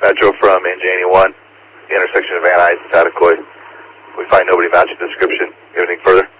Metro from Anjani 1, the intersection of Van Nuys and Satakoy. We find nobody matching the description. Anything further?